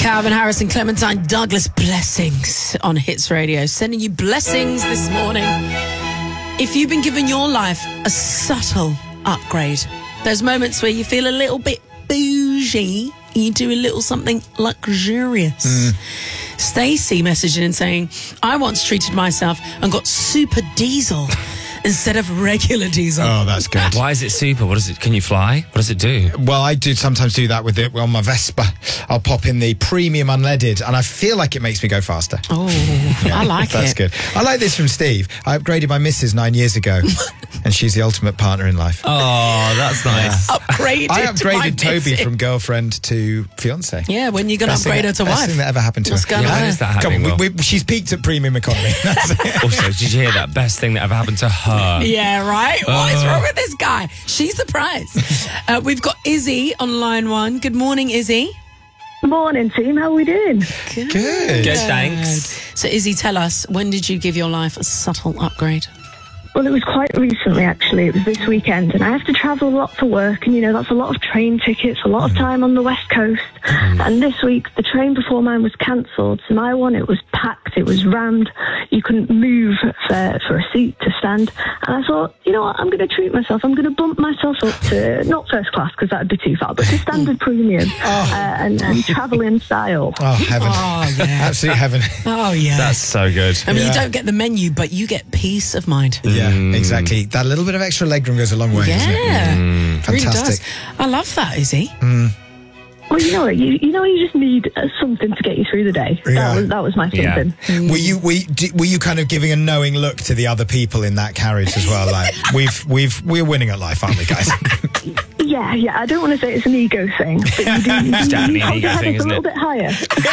Calvin Harris and Clementine Douglas, blessings on Hits Radio. Sending you blessings this morning. If you've been given your life a subtle upgrade, those moments where you feel a little bit bougie, you do a little something luxurious. Stacey messaging and saying, I once treated myself and got super diesel instead of regular diesel. Oh, that's good. Why is it super? What is it? Can you fly? What does it do? Well, I do sometimes do that with it. Well, my Vespa, I'll pop in the premium unleaded, and I feel like it makes me go faster. Oh, I like That's it. good. I like this from Steve. I upgraded my missus 9 years ago, and she's the ultimate partner in life. Oh, that's nice. Upgraded I to my upgraded Toby missus. from girlfriend to fiance. Yeah, when you going to upgrade her to Best wife? thing that ever happened to What's her. going on How there? is that Come happening, on, Will? she's peaked at premium economy. That's it. Also, did you hear that? Best thing that ever happened to her. Yeah, right? What is wrong with this guy? She's the prize. We've got Izzy on line one. Good morning, Izzy. Morning, team. How are we doing? Good. Good, thanks. So, Izzy, tell us, when did you give your life a subtle upgrade? Well, it was quite recently, actually. It was this weekend, and I have to travel a lot for work, and, you know, that's a lot of train tickets, a lot of time on the West Coast. And this week, the train before mine was cancelled, so my one, it was packed, it was rammed. You couldn't move for a seat to stand. And I thought, you know what, I'm going to treat myself. I'm going to bump myself up to, not first class, because that would be too far, but to standard premium and travel in style. Oh, heaven. Oh, yeah. Absolute heaven. Oh, yeah. That's so good. I mean, Yeah. you don't get the menu, but you get peace of mind. Yeah, exactly. That little bit of extra legroom goes a long way, doesn't it? Yeah. It really Fantastic. does. I love that, Izzy. Well, you know what, you know, you just need something to get you through the day. Yeah. That was my Yeah. something. Were you kind of giving a knowing look to the other people in that carriage as well? Like we're winning at life, aren't we, guys? Yeah. I don't want to say it's an ego thing, but you definitely an hold ego your head thing, up a isn't little it? bit higher.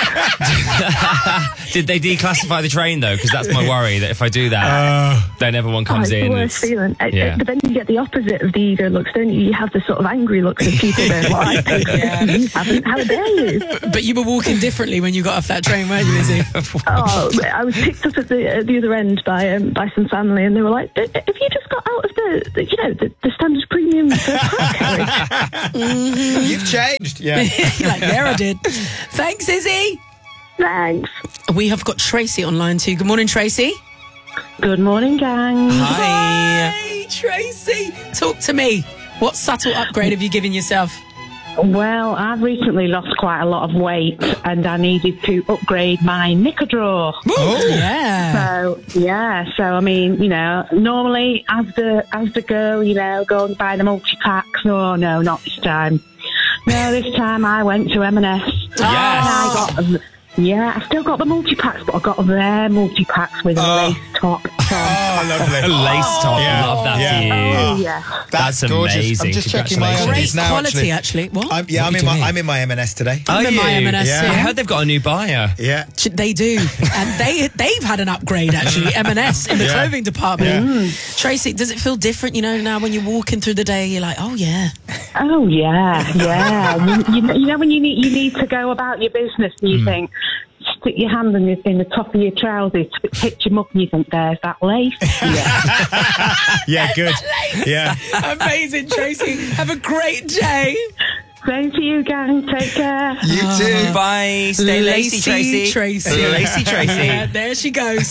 Did they declassify the train, though? Because that's my worry, that if I do that, then everyone comes It's in. the worst feeling. Yeah. But then you get the opposite of the ego looks, don't you? You have the sort of angry looks of people going, well, I paid for this, you haven't. How dare you? But you were walking differently when you got off that train, weren't you, Izzy? Oh, I was picked up at the other end by some family, and they were like, "Have you just got out of the standard premium first class carriage?" You've changed. Yeah. You're like, yeah, I did. Thanks, Izzy. Thanks. We have got Tracy on line two. Good morning, Tracy. Good morning, gang. Hi. Hey, Tracy. Talk to me. What subtle upgrade have you given yourself? Well, I've recently lost quite a lot of weight and I needed to upgrade my knicker drawer. Oh. Yeah. So I mean, you know, normally as the girl, you know, go and buy the multi-packs. Oh no, not this time. No, this time I went to M&S. Yes. I still got the multi-packs, but I got their multi-packs with a lace top. Oh, lovely. A lace top. Yeah. Love that Yeah. for you. Oh, yeah. That's gorgeous. amazing. I'm just checking my Congratulations. M&S now. Quality, actually. What? I'm What are you doing? I'm in my M&S today. I'm in my you? M&S, Yeah. yeah. I heard they've got a new buyer. Yeah. They do, and they've had an upgrade actually. M&S in the Yeah. clothing department. Yeah. Tracy, does it feel different? You know, now when you're walking through the day, you're like, oh yeah. Oh yeah. You know when you need to go about your business and you think, stick your hand in the top of your trousers to pitch them up and you think, there's that lace. Yeah. Yeah, good. Yeah. Amazing, Tracy. Have a great day. Same to you, gang. Take care. You too. Bye. Stay lacy, Tracy. Tracy. Lacy Tracy. Yeah, there she goes.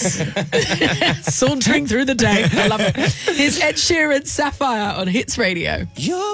Sauntering through the day. I love it. Here's Ed Sheeran, Sapphire on Hits Radio.